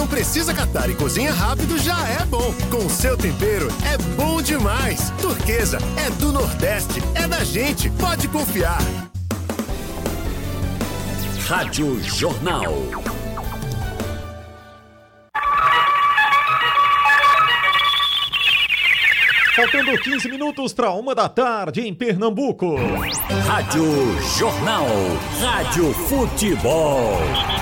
não precisa catar e cozinha rápido já é bom. Com o seu tempero é bom demais. Turquesa é do Nordeste, é da gente, pode confiar. Rádio Jornal. Faltando 15 minutos para 1h em Pernambuco. Rádio Jornal. Rádio Futebol.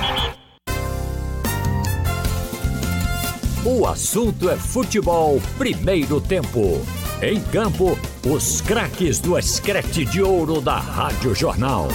O assunto é futebol, primeiro tempo. Em campo, os craques do escrete de ouro da Rádio Jornal.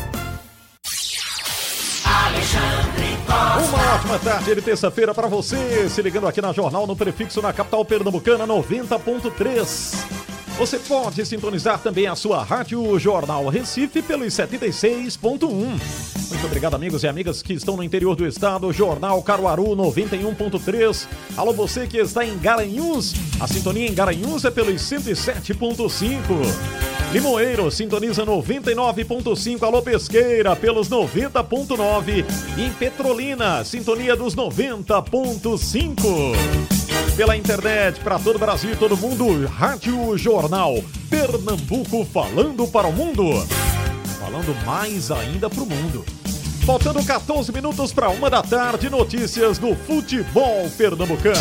Uma ótima tarde de terça-feira para você, se ligando aqui na Jornal, no prefixo na capital pernambucana 90.3. Você pode sintonizar também a sua Rádio Jornal Recife pelos 76.1. Muito obrigado, amigos e amigas que estão no interior do estado. Jornal Caruaru 91.3. Alô, você que está em Garanhuns. A sintonia em Garanhuns é pelos 107.5. Limoeiro sintoniza 99.5. Alô, Pesqueira pelos 90.9. E em Petrolina, sintonia dos 90.5. Pela internet, para todo o Brasil e todo mundo, Rádio Jornal Pernambuco, falando para o mundo, falando mais ainda para o mundo. Faltando 14 minutos para 1h, notícias do futebol pernambucano.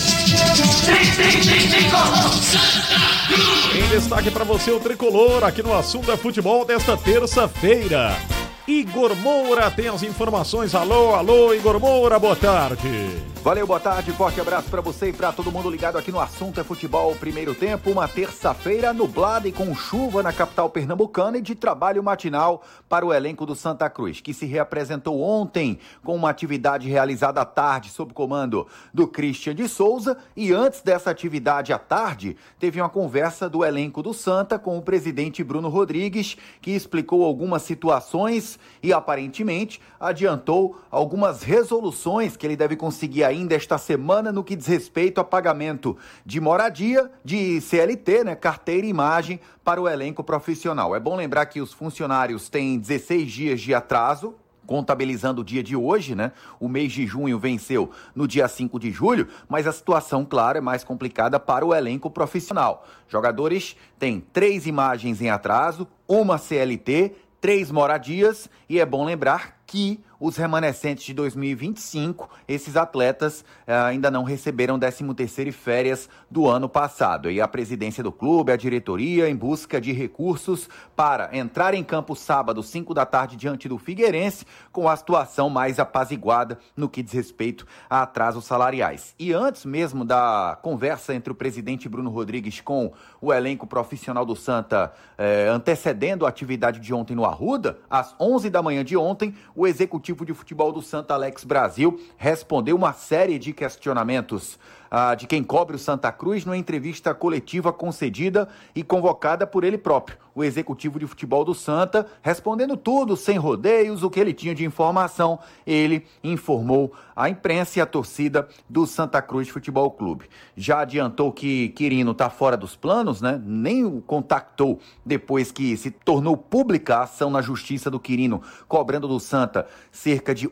Em destaque para você o tricolor, aqui no Assunto é Futebol desta terça-feira. Igor Moura tem as informações. Alô, Igor Moura, boa tarde. Valeu, boa tarde, forte abraço para você e para todo mundo ligado aqui no Assunto é Futebol Primeiro Tempo, uma terça-feira nublada e com chuva na capital pernambucana e de trabalho matinal para o elenco do Santa Cruz, que se reapresentou ontem com uma atividade realizada à tarde sob comando do Christian de Souza, e antes dessa atividade à tarde teve uma conversa do elenco do Santa com o presidente Bruno Rodrigues, que explicou algumas situações e aparentemente adiantou algumas resoluções que ele deve conseguir ainda esta semana no que diz respeito a pagamento de moradia, de CLT, carteira e imagem para o elenco profissional. É bom lembrar que os funcionários têm 16 dias de atraso, contabilizando o dia de hoje, O mês de junho venceu no dia 5 de julho, mas a situação, claro, é mais complicada para o elenco profissional. Jogadores têm 3 imagens em atraso, uma CLT, 3 moradias, e é bom lembrar que os remanescentes de 2025, esses atletas ainda não receberam 13º e férias do ano passado. E a presidência do clube, a diretoria, em busca de recursos para entrar em campo sábado, 5 da tarde, diante do Figueirense, com a situação mais apaziguada no que diz respeito a atrasos salariais. E antes mesmo da conversa entre o presidente Bruno Rodrigues com o elenco profissional do Santa, antecedendo a atividade de ontem no Arruda, às 11 da manhã de ontem, o executivo de futebol do Santa, Alex Brasil, respondeu uma série de questionamentos de quem cobre o Santa Cruz numa entrevista coletiva concedida e convocada por ele próprio, o executivo de futebol do Santa, respondendo tudo sem rodeios, o que ele tinha de informação, ele informou a imprensa e a torcida do Santa Cruz Futebol Clube. Já adiantou que Quirino está fora dos planos, Nem o contactou depois que se tornou pública a ação na justiça do Quirino, cobrando do Santa cerca de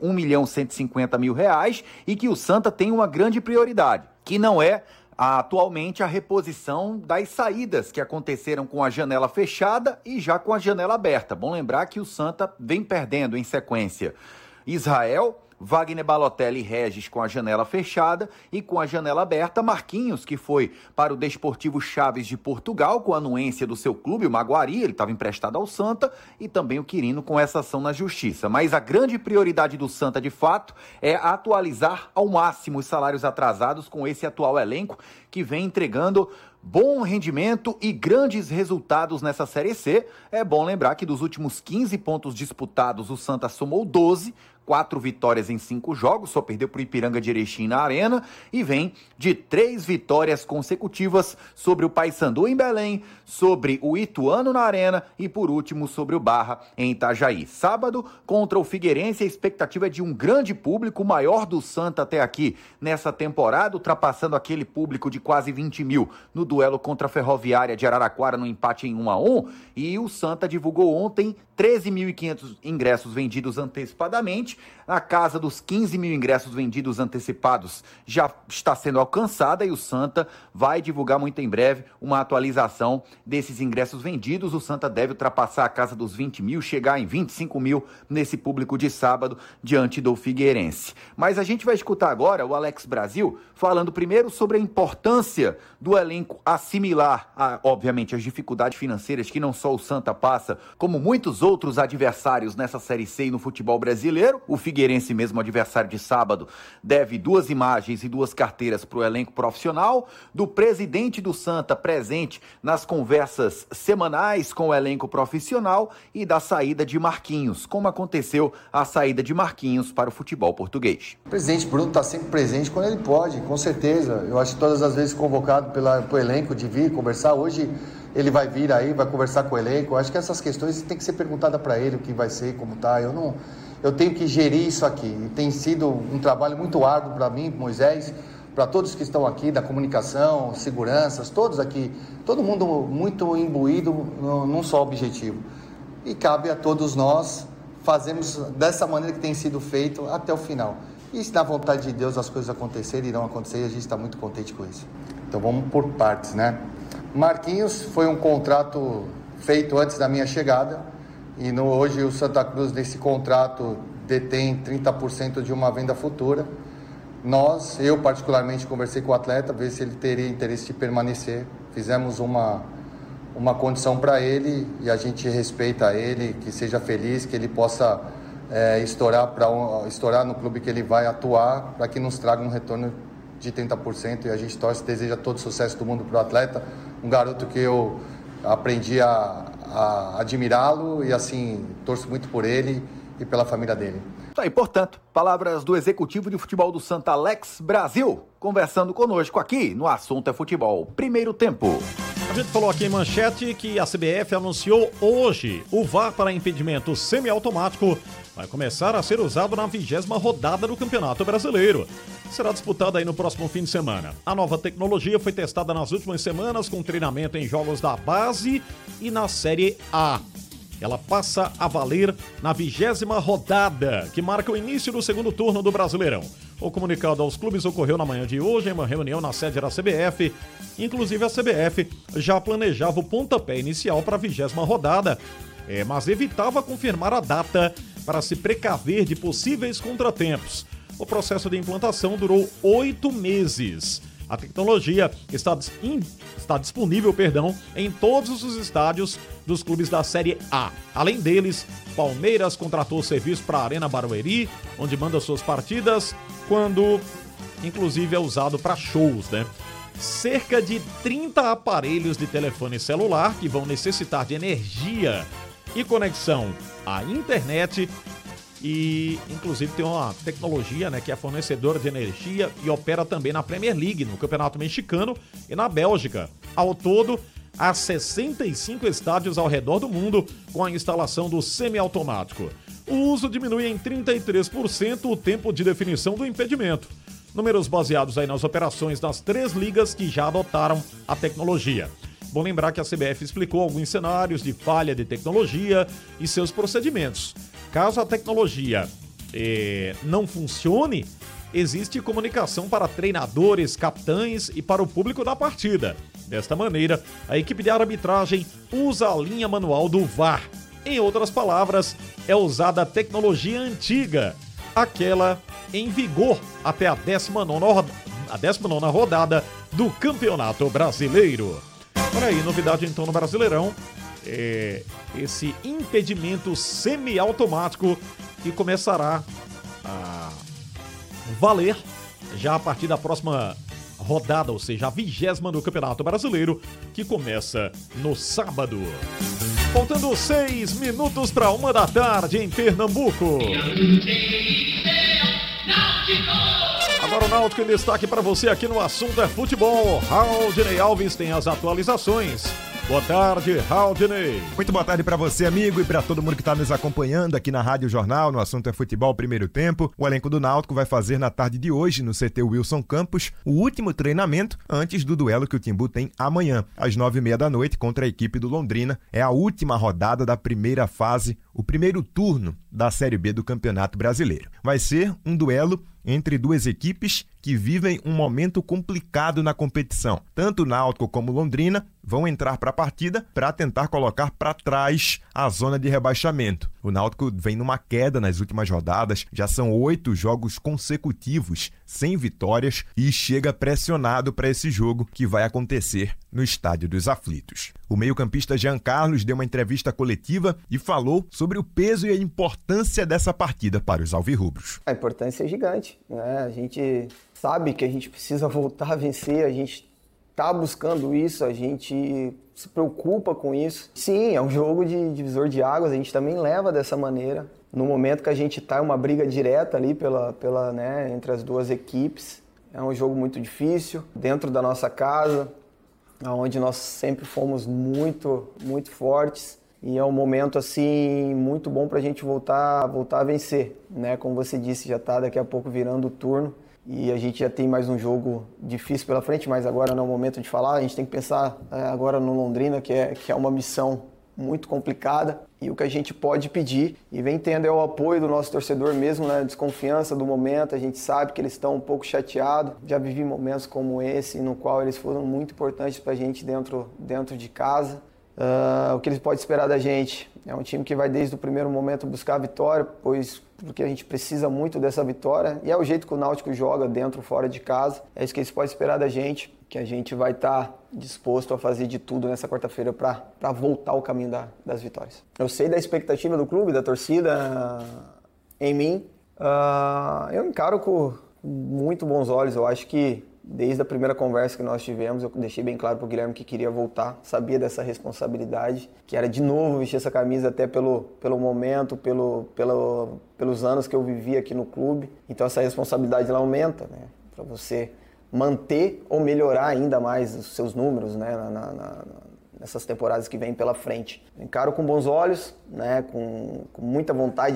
R$1.150.000, e que o Santa tem uma grande prioridade, que não é atualmente a reposição das saídas que aconteceram com a janela fechada e já com a janela aberta. Bom lembrar que o Santa vem perdendo em sequência Israel, Wagner Balotelli e Regis com a janela fechada, e com a janela aberta, Marquinhos, que foi para o Desportivo Chaves de Portugal com a anuência do seu clube, o Maguari, ele estava emprestado ao Santa, e também o Quirino com essa ação na justiça. Mas a grande prioridade do Santa, de fato, é atualizar ao máximo os salários atrasados com esse atual elenco, que vem entregando bom rendimento e grandes resultados nessa Série C. É bom lembrar que dos últimos 15 pontos disputados, o Santa somou 12, 4 vitórias em 5 jogos, só perdeu para o Ipiranga de Erechim na Arena, e vem de 3 vitórias consecutivas sobre o Paysandu em Belém, sobre o Ituano na Arena e, por último, sobre o Barra em Itajaí. Sábado, contra o Figueirense, a expectativa é de um grande público, o maior do Santa até aqui nessa temporada, ultrapassando aquele público de quase 20 mil no duelo contra a Ferroviária de Araraquara no empate em 1-1, e o Santa divulgou ontem 13.500 ingressos vendidos antecipadamente, 2020. A casa dos 15 mil ingressos vendidos antecipados já está sendo alcançada e o Santa vai divulgar muito em breve uma atualização desses ingressos vendidos. O Santa deve ultrapassar a casa dos 20 mil, chegar em 25 mil nesse público de sábado diante do Figueirense. Mas a gente vai escutar agora o Alex Brasil falando primeiro sobre a importância do elenco assimilar, obviamente, as dificuldades financeiras que não só o Santa passa, como muitos outros adversários nessa Série C e no futebol brasileiro. O Figueirense, mesmo adversário de sábado, deve 2 imagens e 2 carteiras para o elenco profissional. Do presidente do Santa presente nas conversas semanais com o elenco profissional e da saída de Marquinhos, como aconteceu a saída de Marquinhos para o futebol português. O presidente Bruno está sempre presente quando ele pode, com certeza. Eu acho que todas as vezes convocado pelo elenco de vir conversar. Hoje ele vai vir aí, vai conversar com o elenco. Eu acho que essas questões tem que ser perguntada para ele, o que vai ser, como está. Eu tenho que gerir isso aqui. E tem sido um trabalho muito árduo para mim, Moisés, para todos que estão aqui, da comunicação, seguranças, todos aqui. Todo mundo muito imbuído num só objetivo. E cabe a todos nós fazermos dessa maneira que tem sido feito até o final. E se na vontade de Deus as coisas acontecerem, irão acontecer, e a gente está muito contente com isso. Então vamos por partes, né? Marquinhos foi um contrato feito antes da minha chegada. E hoje o Santa Cruz, nesse contrato, detém 30% de uma venda futura. Eu particularmente conversei com o atleta, ver se ele teria interesse de permanecer. Fizemos uma condição para ele e a gente respeita ele, que seja feliz, que ele possa estourar no clube que ele vai atuar, para que nos traga um retorno de 30%. E a gente torce, deseja todo o sucesso do mundo para o atleta, um garoto que eu aprendi a admirá-lo e assim torço muito por ele e pela família dele. Tá aí, portanto, palavras do executivo de futebol do Santa, Alex Brasil, conversando conosco aqui no Assunto é Futebol, primeiro tempo. A gente falou aqui em manchete que a CBF anunciou hoje o VAR para impedimento semiautomático vai começar a ser usado na 20ª rodada do Campeonato Brasileiro. Será disputada aí no próximo fim de semana. A nova tecnologia foi testada nas últimas semanas com treinamento em jogos da base e na Série A. Ela passa a valer na 20ª rodada, que marca o início do segundo turno do Brasileirão. O comunicado aos clubes ocorreu na manhã de hoje em uma reunião na sede da CBF. Inclusive a CBF já planejava o pontapé inicial para a 20ª rodada, mas evitava confirmar a data para se precaver de possíveis contratempos. O processo de implantação durou 8 meses. A tecnologia está disponível, em todos os estádios dos clubes da Série A. Além deles, Palmeiras contratou serviço para a Arena Barueri, onde manda suas partidas, quando inclusive é usado para shows, né? Cerca de 30 aparelhos de telefone celular que vão necessitar de energia e conexão à internet. E, inclusive, tem uma tecnologia, né, que é fornecedora de energia e opera também na Premier League, no Campeonato Mexicano e na Bélgica. Ao todo, há 65 estádios ao redor do mundo com a instalação do semiautomático. O uso diminui em 33% o tempo de definição do impedimento. Números baseados aí nas operações das 3 ligas que já adotaram a tecnologia. Bom lembrar que a CBF explicou alguns cenários de falha de tecnologia e seus procedimentos. Caso a tecnologia não funcione, existe comunicação para treinadores, capitães e para o público da partida. Desta maneira, a equipe de arbitragem usa a linha manual do VAR. Em outras palavras, é usada a tecnologia antiga, aquela em vigor até a 19ª rodada do Campeonato Brasileiro. Olha aí, novidade então no Brasileirão. Esse impedimento semiautomático que começará a valer já a partir da próxima rodada, ou seja, a 20ª do Campeonato Brasileiro, que começa no sábado. Faltando 6 minutos para 1 da tarde em Pernambuco. Agora o Náutico em destaque para você aqui no Assunto é Futebol. Raudinei Alves tem as atualizações. Boa tarde, Raudinei. Muito boa tarde para você, amigo, e para todo mundo que está nos acompanhando aqui na Rádio Jornal, no Assunto é Futebol, primeiro tempo. O elenco do Náutico vai fazer na tarde de hoje, no CT Wilson Campos, o último treinamento antes do duelo que o Timbu tem amanhã, às 9h30 da noite, contra a equipe do Londrina. É a última rodada da primeira fase, o primeiro turno da Série B do Campeonato Brasileiro. Vai ser um duelo entre duas equipes que vivem um momento complicado na competição. Tanto o Náutico como o Londrina vão entrar para a partida para tentar colocar para trás a zona de rebaixamento. O Náutico vem numa queda nas últimas rodadas, já são 8 jogos consecutivos sem vitórias e chega pressionado para esse jogo que vai acontecer no Estádio dos Aflitos. O meio-campista Jean Carlos deu uma entrevista coletiva e falou sobre o peso e a importância dessa partida para os alvirrubros. A importância é gigante, né? A gente sabe que a gente precisa voltar a vencer, a gente está buscando isso, a gente se preocupa com isso. Sim, é um jogo de divisor de águas, a gente também leva dessa maneira. No momento que a gente está em uma briga direta ali entre as duas equipes, é um jogo muito difícil, dentro da nossa casa, onde nós sempre fomos muito, muito fortes. E é um momento assim muito bom para a gente voltar a vencer, né? Como você disse, já está daqui a pouco virando o turno e a gente já tem mais um jogo difícil pela frente, mas agora não é o momento de falar. A gente tem que pensar agora no Londrina, que é uma missão muito complicada, e o que a gente pode pedir e vem tendo é o apoio do nosso torcedor mesmo, né? Desconfiança do momento. A gente sabe que eles estão um pouco chateados. Já vivi momentos como esse, no qual eles foram muito importantes para a gente dentro de casa. O que eles podem esperar da gente é um time que vai desde o primeiro momento buscar a vitória, porque a gente precisa muito dessa vitória, e é o jeito que o Náutico joga dentro ou fora de casa. É isso que eles podem esperar da gente, que a gente vai estar disposto a fazer de tudo nessa quarta-feira para voltar ao caminho das vitórias. Eu sei da expectativa do clube, da torcida em mim. Eu encaro com muito bons olhos. Eu acho que desde a primeira conversa que nós tivemos, eu deixei bem claro para o Guilherme que queria voltar, sabia dessa responsabilidade, que era de novo vestir essa camisa até pelo momento, pelos anos que eu vivi aqui no clube. Então essa responsabilidade ela aumenta, né? Para você manter ou melhorar ainda mais os seus números, né? Nessas temporadas que vêm pela frente. Eu encaro com bons olhos, né? Com muita vontade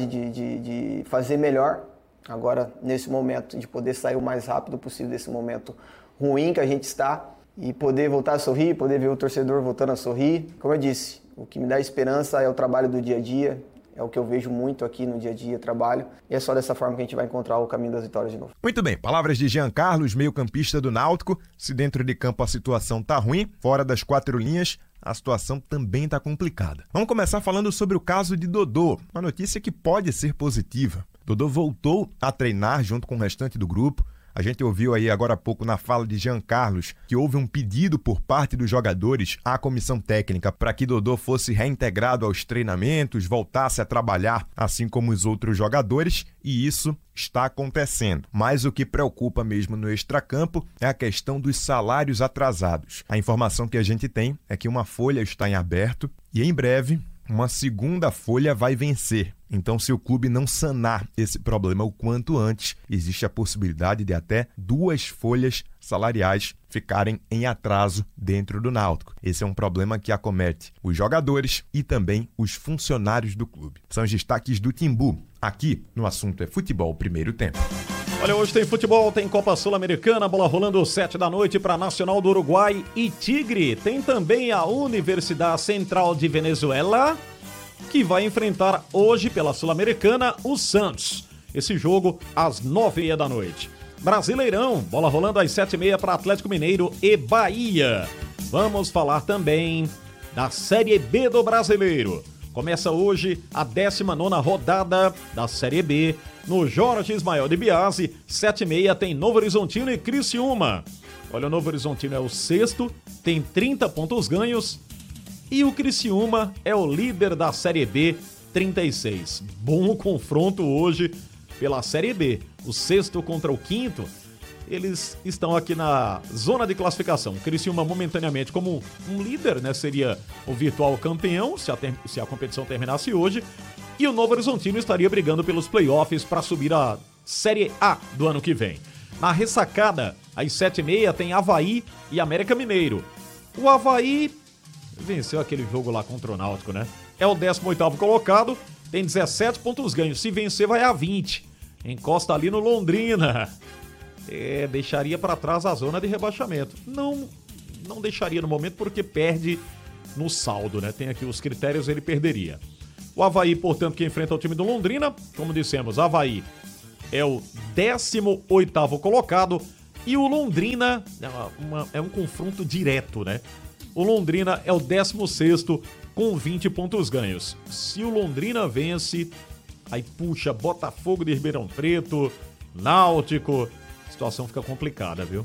de fazer melhor. Agora, nesse momento, de poder sair o mais rápido possível desse momento ruim que a gente está e poder voltar a sorrir, poder ver o torcedor voltando a sorrir. Como eu disse, o que me dá esperança é o trabalho do dia a dia, é o que eu vejo muito aqui no dia a dia, trabalho, e é só dessa forma que a gente vai encontrar o caminho das vitórias de novo. Muito bem, palavras de Jean Carlos, meio-campista do Náutico. Se dentro de campo a situação tá ruim, fora das 4 linhas, a situação também tá complicada. Vamos começar falando sobre o caso de Dodô, uma notícia que pode ser positiva. Dodô voltou a treinar junto com o restante do grupo. A gente ouviu aí agora há pouco na fala de Jean Carlos que houve um pedido por parte dos jogadores à comissão técnica para que Dodô fosse reintegrado aos treinamentos, voltasse a trabalhar assim como os outros jogadores, e isso está acontecendo. Mas o que preocupa mesmo no extracampo é a questão dos salários atrasados. A informação que a gente tem é que uma folha está em aberto e em breve uma segunda folha vai vencer. Então, se o clube não sanar esse problema o quanto antes, existe a possibilidade de até 2 folhas salariais ficarem em atraso dentro do Náutico. Esse é um problema que acomete os jogadores e também os funcionários do clube. São os destaques do Timbu, aqui no Assunto é Futebol Primeiro Tempo. Olha, hoje tem futebol, tem Copa Sul-Americana, bola rolando 7 da noite para Nacional do Uruguai e Tigre. Tem também a Universidade Central de Venezuela, que vai enfrentar hoje pela Sul-Americana o Santos. Esse jogo às 9h30 da noite. Brasileirão, bola rolando às 7h30 para Atlético Mineiro e Bahia. Vamos falar também da Série B do Brasileiro. Começa hoje a 19ª rodada da Série B no Jorge Ismael de Biasi. 7h30 tem Novo Horizontino e Criciúma. Olha, o Novo Horizontino é o 6º, tem 30 pontos ganhos. E o Criciúma é o líder da Série B, 36. Bom confronto hoje pela Série B. O 6º contra o 5º, eles estão aqui na zona de classificação. O Criciúma momentaneamente como um líder, né? Seria o virtual campeão se a competição terminasse hoje. E o Novo Horizontino estaria brigando pelos playoffs para subir a Série A do ano que vem. Na ressacada, às 7h30, tem Avaí e América Mineiro. O Avaí venceu aquele jogo lá contra o Náutico, né? É o 18º colocado, tem 17 pontos ganhos. Se vencer, vai a 20. Encosta ali no Londrina. Deixaria para trás a zona de rebaixamento. Não deixaria no momento porque perde no saldo, né? Tem aqui os critérios, ele perderia. O Avaí, portanto, que enfrenta o time do Londrina. Como dissemos, Avaí é o 18º colocado e o Londrina é um confronto direto, né? O Londrina é o 16º com 20 pontos ganhos. Se o Londrina vence, aí puxa Botafogo de Ribeirão Preto, Náutico, a situação fica complicada, viu?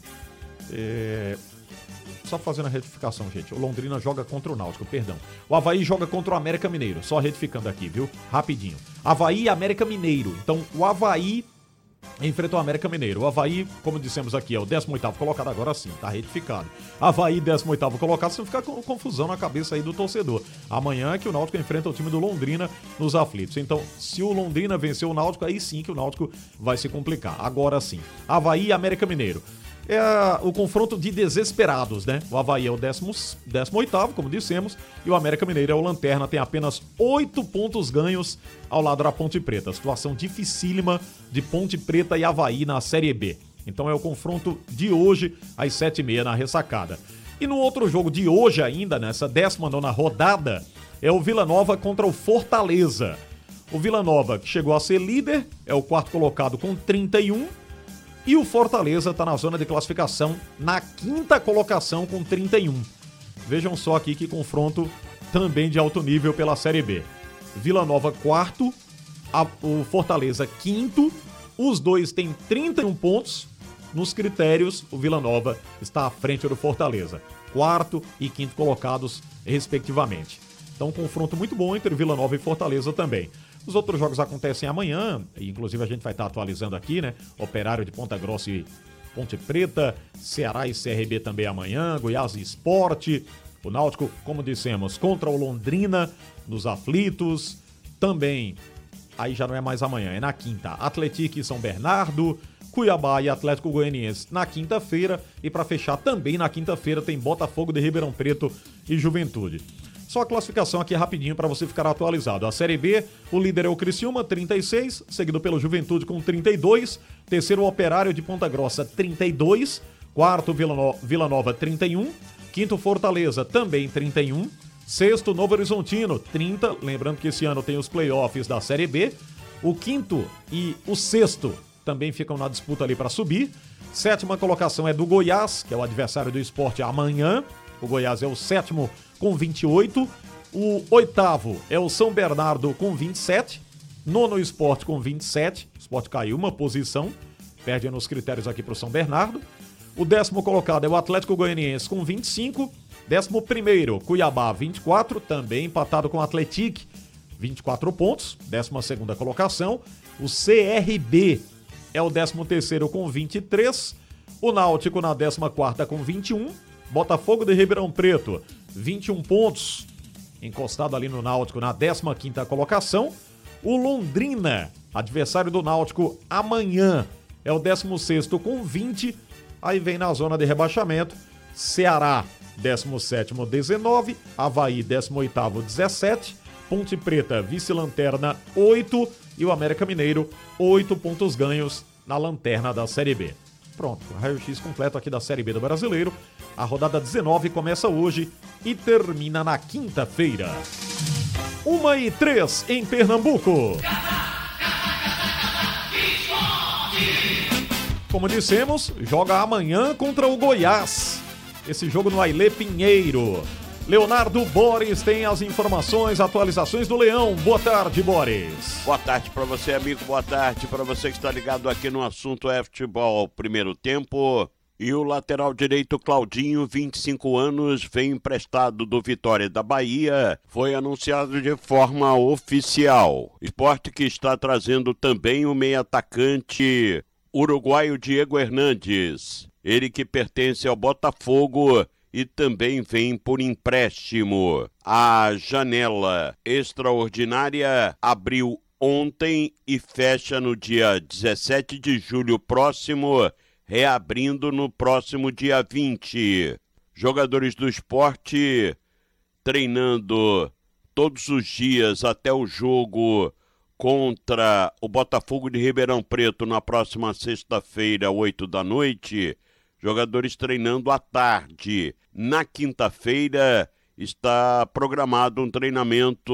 Só fazendo a retificação, gente. O Londrina joga contra o Náutico, perdão. O Avaí joga contra o América Mineiro. Só retificando aqui, viu? Rapidinho. Avaí e América Mineiro. Então, o Avaí enfrenta o América Mineiro. O Avaí, como dissemos aqui, é o 18º colocado. Agora sim, tá retificado. Avaí, 18º colocado, se não ficar com confusão na cabeça aí do torcedor. Amanhã é que o Náutico enfrenta o time do Londrina nos aflitos. Então, se o Londrina vencer o Náutico, aí sim que o Náutico vai se complicar. Agora sim. Avaí e América Mineiro. É o confronto de desesperados, né? O Avaí é o 18º, como dissemos, e o América Mineiro é o lanterna, tem apenas 8 pontos ganhos ao lado da Ponte Preta. Situação dificílima de Ponte Preta e Avaí na Série B. Então é o confronto de hoje, às 7h30 na Ressacada. E no outro jogo de hoje ainda, nessa 19ª rodada, é o Vila Nova contra o Fortaleza. O Vila Nova, que chegou a ser líder, é o 4º colocado com 31. E o Fortaleza está na zona de classificação na 5ª colocação com 31. Vejam só aqui que confronto também de alto nível pela Série B. Vila Nova 4º, o Fortaleza 5º. Os dois têm 31 pontos. Nos critérios, o Vila Nova está à frente do Fortaleza. 4º e 5º colocados, respectivamente. Então, um confronto muito bom entre Vila Nova e Fortaleza também. Os outros jogos acontecem amanhã, e inclusive a gente vai estar atualizando aqui, né? Operário de Ponta Grossa e Ponte Preta, Ceará e CRB também amanhã, Goiás e Sport, o Náutico, como dissemos, contra o Londrina, nos aflitos, também, aí já não é mais amanhã, é na quinta, Atlético e São Bernardo, Cuiabá e Atlético Goianiense na quinta-feira, e para fechar também na quinta-feira tem Botafogo de Ribeirão Preto e Juventude. Só a classificação aqui rapidinho para você ficar atualizado. A Série B, o líder é o Criciúma, 36, seguido pelo Juventude com 32, terceiro o Operário de Ponta Grossa, 32, quarto Vila Nova, 31, quinto Fortaleza, também 31, sexto Novo Horizontino, 30, lembrando que esse ano tem os playoffs da Série B, o quinto e o sexto também ficam na disputa ali para subir, sétima colocação é do Goiás, que é o adversário do Sport amanhã, o Goiás é o sétimo com 28, o oitavo é o São Bernardo com 27, nono Sport com 27, o Sport caiu uma posição, perde nos critérios aqui para o São Bernardo, o 10º colocado é o Atlético Goianiense com 25, 11º Cuiabá 24, também empatado com o Atlético, 24 pontos, 12ª colocação, o CRB é o 13º com 23, o Náutico na 14ª com 21, Botafogo de Ribeirão Preto, 21 pontos, encostado ali no Náutico na 15ª colocação. O Londrina, adversário do Náutico amanhã, é o 16º com 20, aí vem na zona de rebaixamento, Ceará, 17º, 19, Avaí, 18º, 17, Ponte Preta, vice-lanterna, 8 e o América Mineiro, 8 pontos ganhos na lanterna da Série B. Pronto, o raio-x completo aqui da Série B do Brasileiro. A rodada 19 começa hoje e termina na quinta-feira. 1h03 em Pernambuco. Como dissemos, joga amanhã contra o Goiás. Esse jogo no Ailê Pinheiro. Leonardo Boris tem as informações, atualizações do Leão. Boa tarde, Boris. Boa tarde para você, amigo. Boa tarde para você que está ligado aqui no assunto futebol. Primeiro tempo. E o lateral direito Claudinho, 25 anos, vem emprestado do Vitória da Bahia. Foi anunciado de forma oficial. Sport que está trazendo também o meio-atacante uruguaio Diego Hernandes. Ele que pertence ao Botafogo e também vem por empréstimo. A janela extraordinária abriu ontem e fecha no dia 17 de julho próximo, reabrindo no próximo dia 20. Jogadores do Sport treinando todos os dias até o jogo contra o Botafogo de Ribeirão Preto na próxima sexta-feira, 20h. Jogadores treinando à tarde. Na quinta-feira está programado um treinamento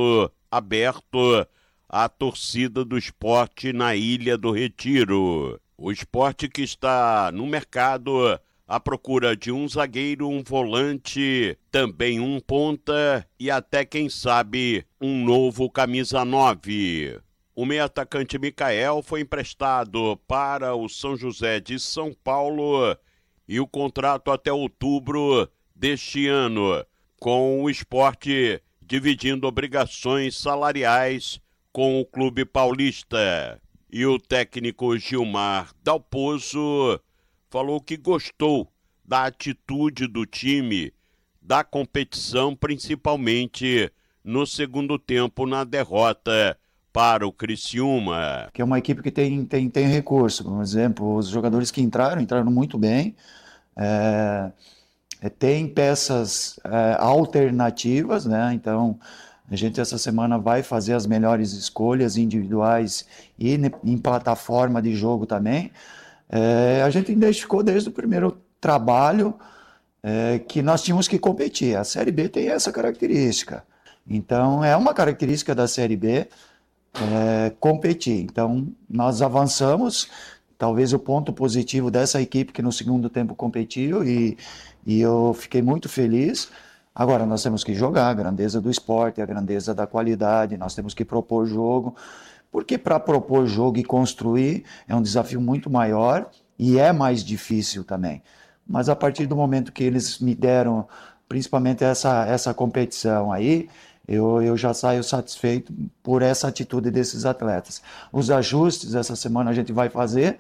aberto à torcida do Sport na Ilha do Retiro. O Sport que está no mercado à procura de um zagueiro, um volante, também um ponta e até, quem sabe, um novo camisa 9. O meio-atacante Micael foi emprestado para o São José de São Paulo e o contrato até outubro deste ano, com o Sport dividindo obrigações salariais com o clube paulista. E o técnico Gilmar Dalpozo falou que gostou da atitude do time, da competição, principalmente no segundo tempo na derrota para o Criciúma. Que é uma equipe que tem recurso. Por exemplo, os jogadores que entraram muito bem. Tem peças alternativas, né? Então, a gente essa semana vai fazer as melhores escolhas individuais e em plataforma de jogo também. A gente identificou desde o primeiro trabalho que nós tínhamos que competir. A Série B tem essa característica. Então, é uma característica da Série B competir. Então, nós avançamos. Talvez o ponto positivo dessa equipe que no segundo tempo competiu e eu fiquei muito feliz. Agora, nós temos que jogar a grandeza do esporte, a grandeza da qualidade, nós temos que propor jogo, porque para propor jogo e construir é um desafio muito maior e é mais difícil também. Mas a partir do momento que eles me deram, principalmente essa competição aí, eu já saio satisfeito por essa atitude desses atletas. Os ajustes essa semana a gente vai fazer,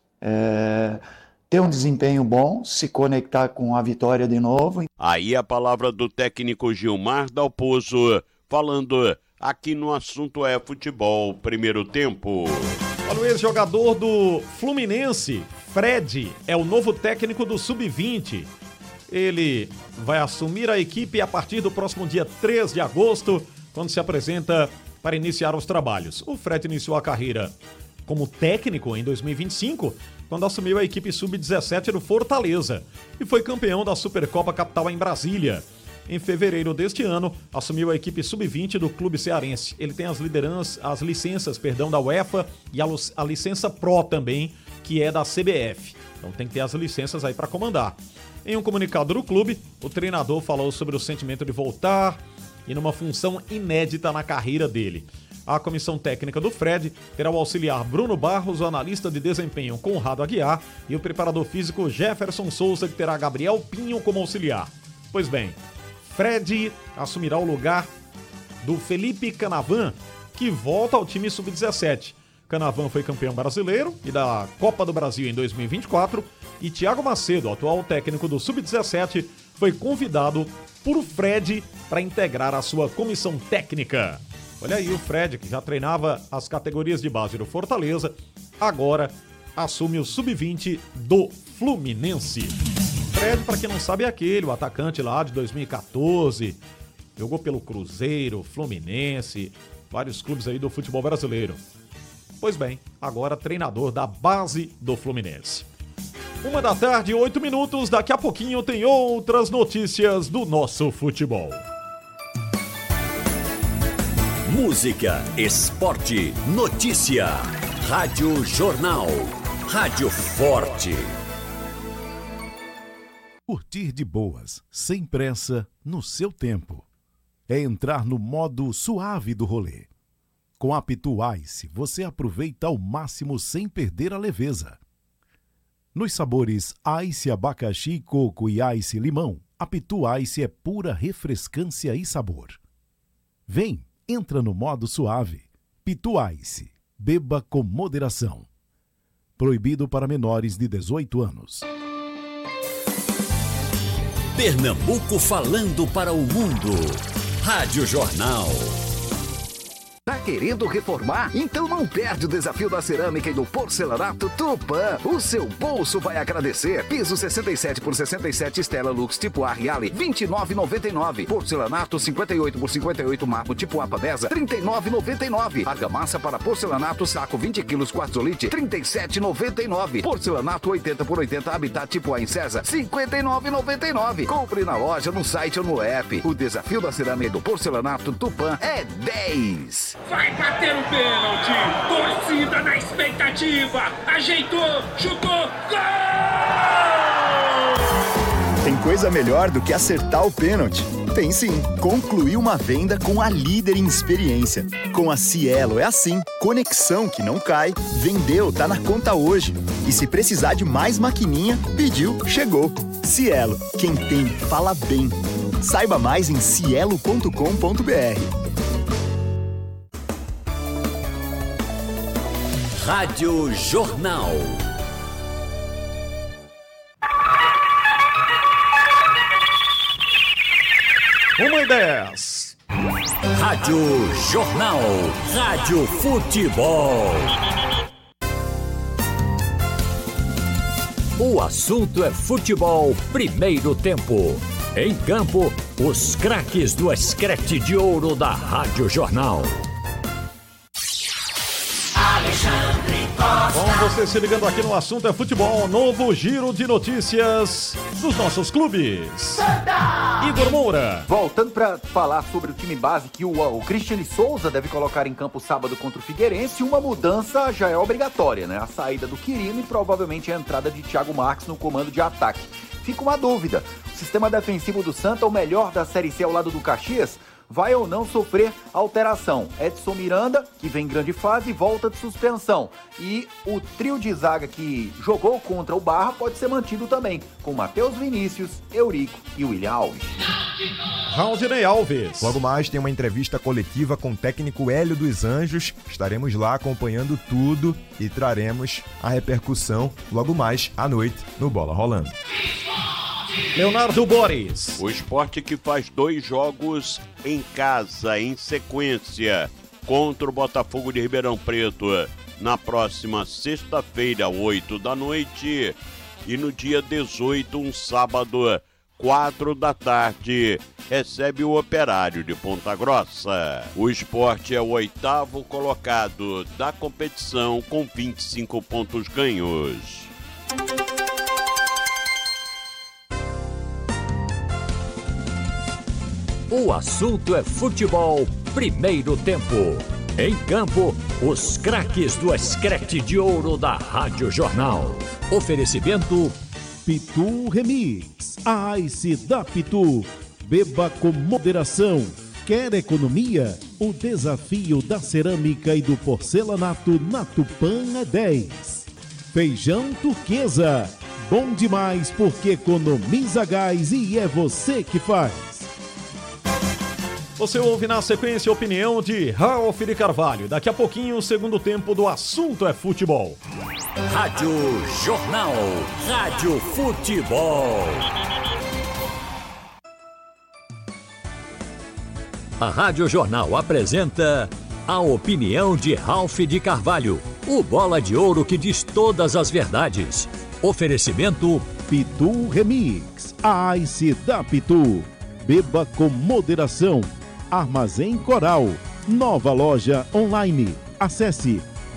ter um desempenho bom, se conectar com a vitória de novo. Aí a palavra do técnico Gilmar Dalpozo, falando aqui no Assunto Futebol, primeiro tempo. Olha, o ex-jogador do Fluminense, Fred, é o novo técnico do Sub-20. Ele vai assumir a equipe a partir do próximo dia 3 de agosto, quando se apresenta para iniciar os trabalhos. O Fred iniciou a carreira como técnico em 2025, quando assumiu a equipe Sub-17 do Fortaleza e foi campeão da Supercopa Capital em Brasília. Em fevereiro deste ano, assumiu a equipe Sub-20 do Clube Cearense. Ele tem as licenças da UEFA e a licença Pro também, que é da CBF. Então tem que ter as licenças aí para comandar. Em um comunicado do clube, o treinador falou sobre o sentimento de voltar e numa função inédita na carreira dele. A comissão técnica do Fred terá o auxiliar Bruno Barros, o analista de desempenho Conrado Aguiar e o preparador físico Jefferson Souza, que terá Gabriel Pinho como auxiliar. Pois bem, Fred assumirá o lugar do Felipe Canavan, que volta ao time Sub-17. Canavan foi campeão brasileiro e da Copa do Brasil em 2024 e Thiago Macedo, atual técnico do Sub-17, foi convidado por Fred para integrar a sua comissão técnica. Olha aí o Fred, que já treinava as categorias de base do Fortaleza, agora assume o Sub-20 do Fluminense. Fred, para quem não sabe, é aquele, o atacante lá de 2014, jogou pelo Cruzeiro, Fluminense, vários clubes aí do futebol brasileiro. Pois bem, agora treinador da base do Fluminense. 13h, 8 minutos, daqui a pouquinho tem outras notícias do nosso futebol. Música, esporte, notícia. Rádio Jornal. Rádio Forte. Curtir de boas, sem pressa, no seu tempo. É entrar no modo suave do rolê. Com a Pitu Ice, você aproveita ao máximo sem perder a leveza. Nos sabores Ice abacaxi, coco e Ice limão, a Pitu Ice é pura refrescância e sabor. Vem! Entra no modo suave. Pitu Ice. Beba com moderação. Proibido para menores de 18 anos. Pernambuco falando para o mundo. Rádio Jornal. querendo reformar? Então não perde o desafio da cerâmica e do porcelanato Tupã. O seu bolso vai agradecer. Piso 67 por 67 Stella Lux tipo A Reale, R$ 29,99. Porcelanato 58 por 58 Marco tipo A Pamesa, R$ 39,99. Argamassa para porcelanato saco 20 kg Quartzolite, R$ 37,99. Porcelanato 80 por 80 Habitat tipo A em César, R$ 59,99. Compre na loja, no site ou no app. O desafio da cerâmica e do porcelanato Tupã é 10. Vai bater o pênalti. Torcida na expectativa. Ajeitou, chutou, gol! Tem coisa melhor do que acertar o pênalti? Tem sim. Concluir uma venda com a líder em experiência. Com a Cielo é assim. Conexão que não cai. Vendeu, tá na conta hoje. E se precisar de mais maquininha, pediu, chegou. Cielo. Quem tem, fala bem. Saiba mais em cielo.com.br. Rádio Jornal. Uma e 10. Rádio Jornal. Rádio Futebol. O assunto é futebol, primeiro tempo. Em campo, os craques do Escrete de Ouro da Rádio Jornal. Com você se ligando aqui no assunto é futebol, novo giro de notícias dos nossos clubes. Igor Moura. Voltando para falar sobre o time base que o Cristiane Souza deve colocar em campo sábado contra o Figueirense, uma mudança já é obrigatória, né? A saída do Quirino e provavelmente a entrada de Thiago Marques no comando de ataque. Fica uma dúvida, o sistema defensivo do Santa, o melhor da Série C ao lado do Caxias, vai ou não sofrer alteração? Edson Miranda, que vem em grande fase, volta de suspensão. E o trio de zaga que jogou contra o Barra pode ser mantido também, com Matheus Vinícius, Eurico e William Alves. Raudinei Alves. Logo mais tem uma entrevista coletiva com o técnico Hélio dos Anjos. Estaremos lá acompanhando tudo e traremos a repercussão logo mais à noite no Bola Rolando. Leonardo Boris. O Sport que faz 2 jogos em casa, em sequência, contra o Botafogo de Ribeirão Preto, na próxima sexta-feira, 8 da noite, e no dia 18, um sábado, 4 da tarde, recebe o Operário de Ponta Grossa. O Sport é o 8º colocado da competição com 25 pontos ganhos. O assunto é futebol, primeiro tempo. Em campo, os craques do Escrete de Ouro da Rádio Jornal. Oferecimento Pitu Remix, a Ice da Pitu. Beba com moderação. Quer economia? O desafio da cerâmica e do porcelanato na Tupã é 10. Feijão Turquesa. Bom demais porque economiza gás e é você que faz. Você ouve na sequência a opinião de Ralf de Carvalho. Daqui a pouquinho, o segundo tempo do assunto é futebol. Rádio Jornal. Rádio Futebol. A Rádio Jornal apresenta a opinião de Ralf de Carvalho. O bola de ouro que diz todas as verdades. Oferecimento Pitu Remix, a Ice da Pitu. Beba com moderação. Armazém Coral, nova loja online. Acesse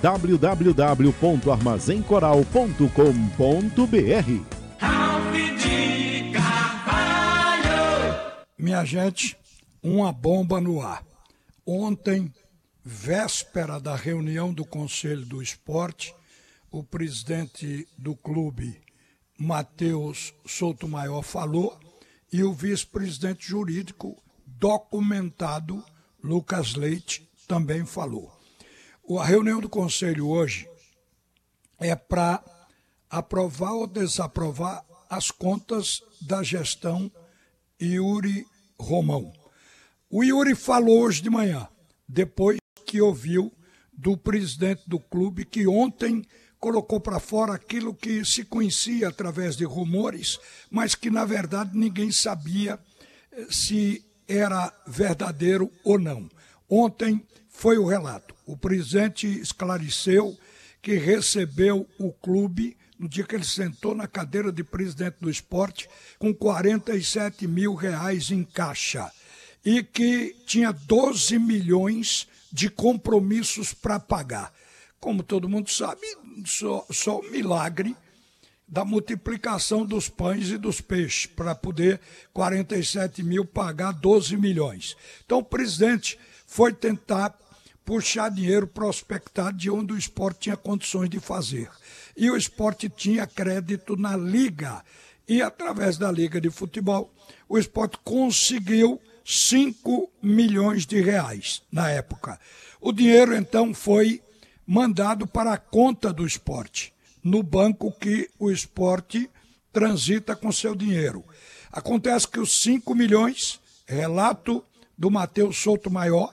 www.armazencoral.com.br. Ralf de Carvalho. Minha gente, uma bomba no ar. Ontem, véspera da reunião do Conselho do Esporte, o presidente do clube, Matheus Souto-Maior, falou e o vice-presidente jurídico documentado, Lucas Leite, também falou. A reunião do Conselho hoje é para aprovar ou desaprovar as contas da gestão Yuri Romão. O Yuri falou hoje de manhã, depois que ouviu do presidente do clube, que ontem colocou para fora aquilo que se conhecia através de rumores, mas que, na verdade, ninguém sabia se era verdadeiro ou não. Ontem foi o relato. O presidente esclareceu que recebeu o clube no dia que ele sentou na cadeira de presidente do esporte com R$47 mil em caixa e que tinha 12 milhões de compromissos para pagar. Como todo mundo sabe, só o milagre da multiplicação dos pães e dos peixes para poder 47 mil pagar 12 milhões. Então o presidente foi tentar puxar dinheiro prospectado de onde o esporte tinha condições de fazer. E o esporte tinha crédito na Liga. E através da Liga de Futebol, o esporte conseguiu 5 milhões de reais na época. O dinheiro, então, foi mandado para a conta do esporte, no banco que o esporte transita com seu dinheiro. Acontece que os 5 milhões, relato do Matheus Souto Maior,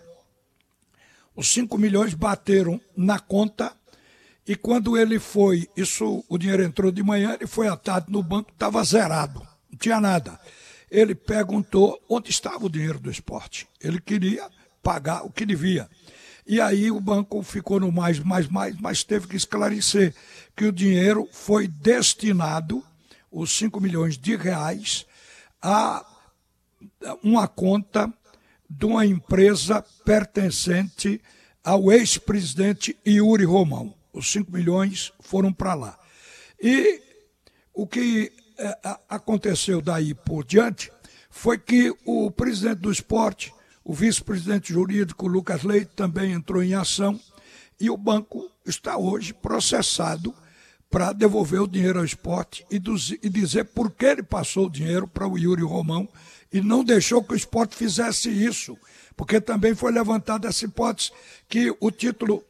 os 5 milhões bateram na conta e quando ele foi, o dinheiro entrou de manhã, ele foi à tarde no banco, estava zerado, não tinha nada. Ele perguntou onde estava o dinheiro do esporte. Ele queria pagar o que devia. E aí o banco ficou no mais, mas teve que esclarecer que o dinheiro foi destinado, os 5 milhões de reais, a uma conta de uma empresa pertencente ao ex-presidente Yuri Romão. Os 5 milhões foram para lá. E o que aconteceu daí por diante foi que o presidente do esporte, o vice-presidente jurídico Lucas Leite, também entrou em ação e o banco está hoje processado para devolver o dinheiro ao esporte e dizer por que ele passou o dinheiro para o Yuri Romão e não deixou que o esporte fizesse isso, porque também foi levantada essa hipótese que o título,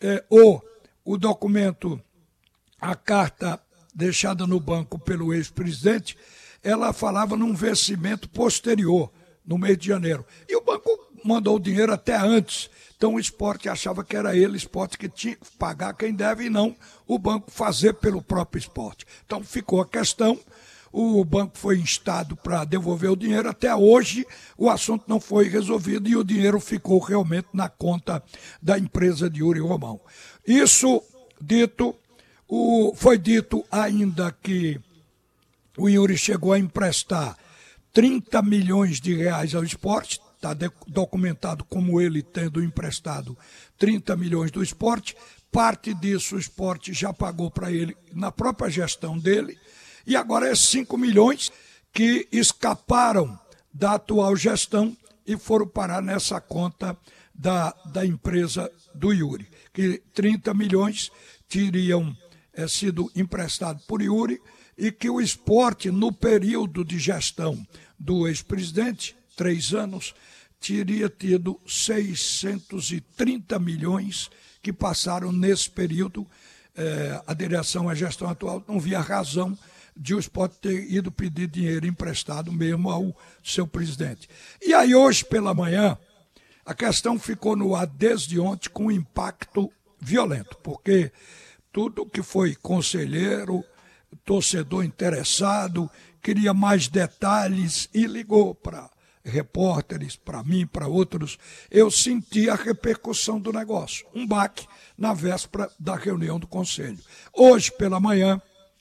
o documento, a carta deixada no banco pelo ex-presidente, ela falava num vencimento posterior, no mês de janeiro. E o banco mandou o dinheiro até antes. Então o esporte achava que era ele, o esporte, que tinha que pagar quem deve e não o banco fazer pelo próprio esporte. Então ficou a questão. O banco foi instado para devolver o dinheiro. Até hoje o assunto não foi resolvido e o dinheiro ficou realmente na conta da empresa de Yuri Romão. Isso dito, foi dito ainda que o Yuri chegou a emprestar 30 milhões de reais ao esporte. Está documentado como ele tendo emprestado 30 milhões do esporte. Parte disso o esporte já pagou para ele na própria gestão dele. E agora é 5 milhões que escaparam da atual gestão e foram parar nessa conta da empresa do Yuri. Que 30 milhões teriam sido emprestados por Yuri e que o esporte, no período de gestão do ex-presidente, 3 anos, teria tido 630 milhões que passaram nesse período. A direção, a gestão atual, não via razão de o esporte ter ido pedir dinheiro emprestado mesmo ao seu presidente. E aí hoje pela manhã, a questão ficou no ar desde ontem com um impacto violento, porque tudo que foi conselheiro, torcedor interessado, queria mais detalhes e ligou para repórteres, para mim, para outros. Eu senti a repercussão do negócio, um baque na véspera da reunião do conselho. Hoje pela manhã,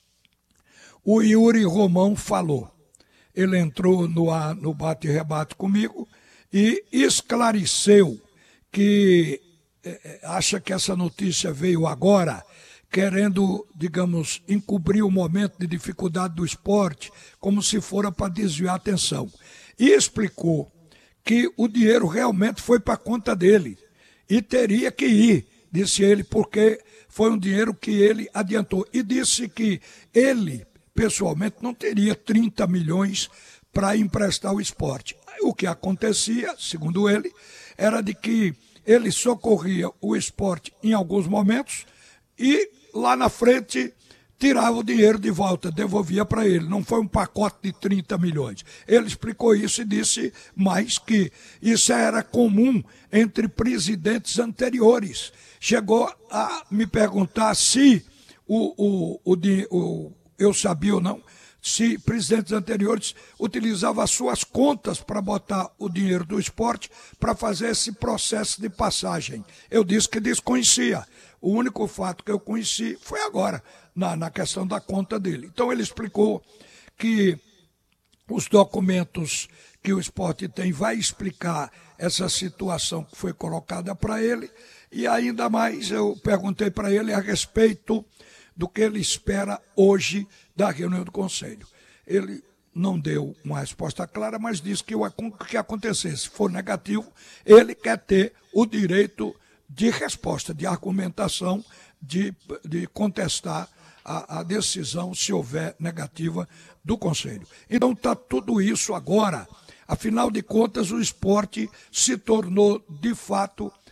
o Yuri Romão falou. Ele entrou no bate e rebate comigo e esclareceu que acha que essa notícia veio agora, querendo, digamos, encobrir o momento de dificuldade do esporte, como se fora para desviar a atenção. E explicou que o dinheiro realmente foi para a conta dele e teria que ir, disse ele, porque foi um dinheiro que ele adiantou. E disse que ele, pessoalmente, não teria 30 milhões para emprestar ao esporte. O que acontecia, segundo ele, era de que ele socorria o esporte em alguns momentos e lá na frente tirava o dinheiro de volta, devolvia para ele. Não foi um pacote de 30 milhões. Ele explicou isso e disse mais que isso era comum entre presidentes anteriores. Chegou a me perguntar se eu sabia ou não, se presidentes anteriores utilizavam as suas contas para botar o dinheiro do esporte para fazer esse processo de passagem. Eu disse que desconhecia. O único fato que eu conheci foi agora, na questão da conta dele. Então ele explicou que os documentos que o esporte tem vai explicar essa situação que foi colocada para ele, e ainda mais eu perguntei para ele a respeito do que ele espera hoje da reunião do Conselho. Ele não deu uma resposta clara, mas disse que o que acontecer, se for negativo, ele quer ter o direito de resposta, de argumentação, de contestar a decisão, se houver negativa, do Conselho. Então está tudo isso agora. Afinal de contas, o esporte se tornou, de fato,